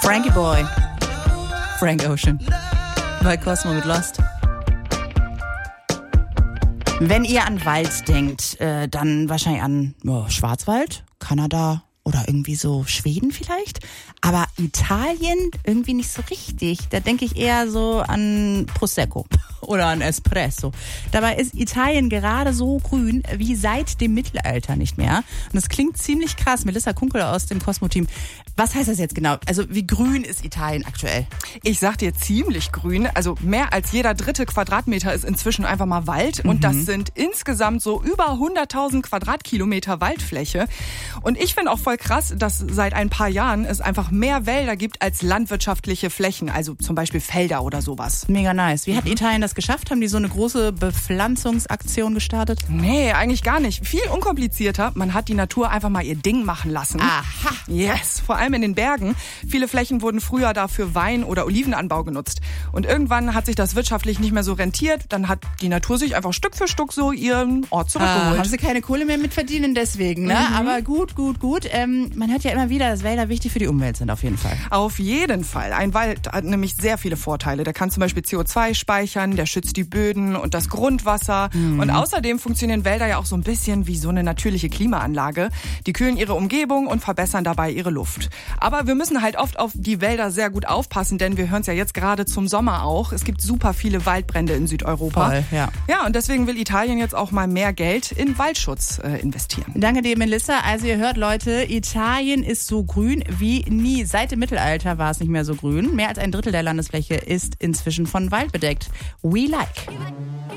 Frankie Boy. Frank Ocean. Bei Cosmo mit Lost. Wenn ihr an Wald denkt, dann wahrscheinlich an Schwarzwald, Kanada oder irgendwie so Schweden vielleicht. Aber Italien irgendwie nicht so richtig. Da denke ich eher so an Prosecco oder an Espresso. Dabei ist Italien gerade so grün wie seit dem Mittelalter nicht mehr. Und das klingt ziemlich krass. Melissa Kunkel aus dem Cosmo-Team. Was heißt das jetzt genau? Also wie grün ist Italien aktuell? Ich sag dir ziemlich grün. Also mehr als jeder 3. Quadratmeter ist inzwischen einfach mal Wald. Und das sind insgesamt so über 100.000 Quadratkilometer Waldfläche. Und ich finde auch voll krass, dass seit ein paar Jahren es einfach mehr Wälder gibt als landwirtschaftliche Flächen. Also zum Beispiel Felder oder sowas. Mega nice. Wie hat Italien das geschafft? Haben die so eine große Bepflanzungsaktion gestartet? Nee, eigentlich gar nicht. Viel unkomplizierter. Man hat die Natur einfach mal ihr Ding machen lassen. Aha. Yes, vor allem in den Bergen. Viele Flächen wurden früher dafür Wein- oder Olivenanbau genutzt. Und irgendwann hat sich das wirtschaftlich nicht mehr so rentiert. Dann hat die Natur sich einfach Stück für Stück so ihren Ort zurückgeholt. Haben sie keine Kohle mehr mit verdienen deswegen, ne? Aber gut. Man hört ja immer wieder, dass Wälder wichtig für die Umwelt sind, auf jeden Fall. Auf jeden Fall. Ein Wald hat nämlich sehr viele Vorteile. Der kann zum Beispiel CO2 speichern, der schützt die Böden und das Grundwasser. Und außerdem funktionieren Wälder ja auch so ein bisschen wie so eine natürliche Klimaanlage. Die kühlen ihre Umgebung und verbessern dabei ihre Luft. Aber wir müssen halt oft auf die Wälder sehr gut aufpassen, denn wir hören es ja jetzt gerade zum Sommer auch. Es gibt super viele Waldbrände in Südeuropa. Voll, ja. Ja, und deswegen will Italien jetzt auch mal mehr Geld in Waldschutz investieren. Danke dir, Melissa. Also ihr hört, Leute, Italien ist so grün wie nie. Seit dem Mittelalter war es nicht mehr so grün. Mehr als ein Drittel der Landesfläche ist inzwischen von Wald bedeckt. We like.